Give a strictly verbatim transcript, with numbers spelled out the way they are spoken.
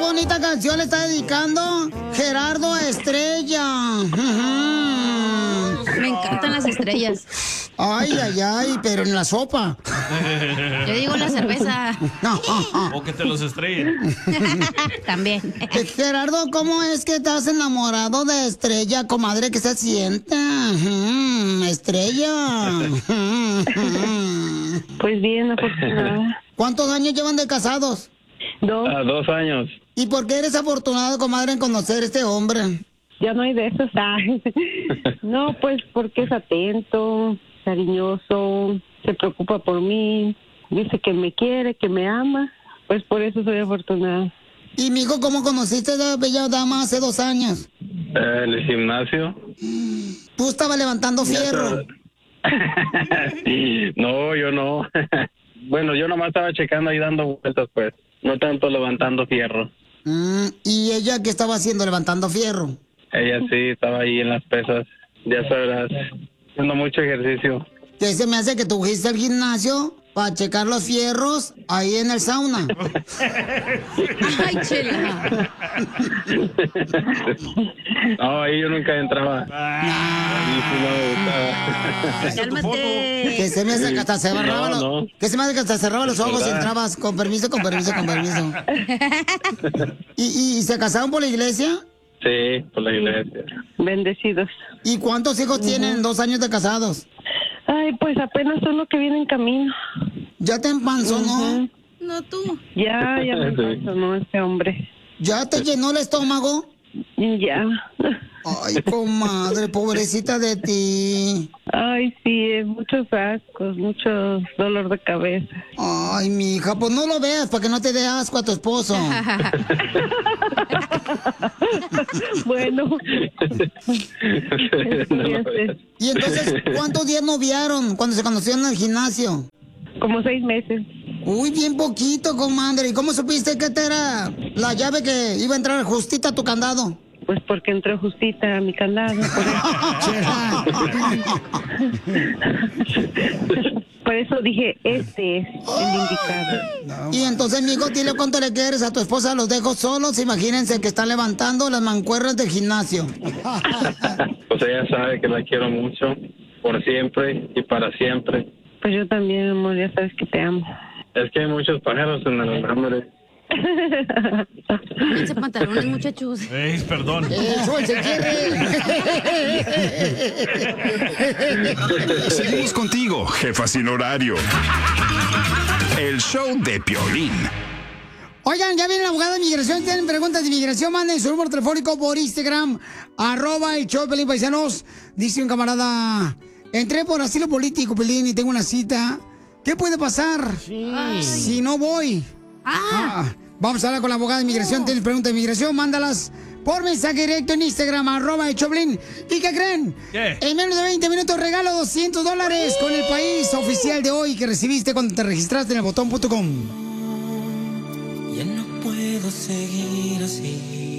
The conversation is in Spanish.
bonita canción le está dedicando Gerardo a Estrella. Me encantan las estrellas. Ay, ay, ay, pero en la sopa. Yo digo la cerveza. O que te los estrellen. También. Eh, Gerardo, ¿cómo es que estás enamorado de Estrella, comadre? ¿Qué se siente? Ujú, Estrella. Pues bien, afortunada. ¿Cuántos años llevan de casados? Dos. Ah, dos años. ¿Y por qué eres afortunado, comadre, en conocer a este hombre? Ya no hay de esos. Ay. No, pues porque es atento, cariñoso, se preocupa por mí, dice que me quiere, que me ama. Pues por eso soy afortunada. ¿Y, mijo, cómo conociste a la bella dama hace dos años? Eh, en el gimnasio. Tú estabas levantando fierro. No, yo no. Bueno, yo nomás estaba checando ahí dando vueltas, pues. No tanto levantando fierro. Mm, ¿y ella qué estaba haciendo, levantando fierro? Ella sí estaba ahí en las pesas, ya sabrás, haciendo mucho ejercicio. ¿Qué se me hace que tú fuiste al gimnasio para checar los fierros ahí en el sauna? Ay, chela. No, ahí yo nunca entraba. Ahí sí no me gustaba. Cálmate. Que se me hace que hasta se cerraba No, los, no. que se me hace que hasta cerraba los ojos y ¿Verdad? entrabas con permiso, con permiso, con permiso. ¿Y, y, y se casaron por la iglesia? Sí, por la iglesia. Bendecidos. ¿Y cuántos hijos tienen dos años de casados? Ay, pues apenas son los que vienen en camino. ¿Ya te empanzonó? No tú. Ya, ya me Sí. pasó, ¿no? Este hombre. ¿Ya te llenó el estómago? Ya. Ay, comadre, pobrecita de ti. Ay, sí, eh, muchos ascos, mucho dolor de cabeza. Ay, mija, pues no lo veas para que no te dé asco a tu esposo. Bueno. Y entonces, ¿cuántos días noviaron cuando se conocieron en el gimnasio? Como seis meses. Uy, bien poquito, comadre. ¿Y cómo supiste que esta era la llave que iba a entrar justita a tu candado? Pues porque entró justita a mi candado. Por eso, por eso dije, este es el indicado. Y entonces, mijo, dile cuánto le quieres a tu esposa. Los dejo solos. Imagínense que está levantando las mancuernas del gimnasio. Pues ella sabe que la quiero mucho, por siempre y para siempre. Pues yo también, amor, ya sabes que te amo. Es que hay muchos pájaros en el alambre. Ese pantalones, muchachos. Ey, perdón. Eso, el se Seguimos contigo, jefa sin horario. El show de Piolín. Oigan, ya viene la abogada de inmigración. Tienen preguntas de inmigración, manden su número telefónico por Instagram, arroba el show de Piolín, paisanos. Dice un camarada, entré por asilo político, Piolín, y tengo una cita. ¿Qué puede pasar si no voy? Ah, vamos a hablar con la abogada de inmigración. Oh. Tienes preguntas de inmigración, mándalas por mensaje directo en Instagram, arroba el Choplin. ¿Y qué creen? ¿Qué? En menos de veinte minutos regalo doscientos dólares con el país oficial de hoy que recibiste cuando te registraste en el botón punto com. Ya no puedo seguir así.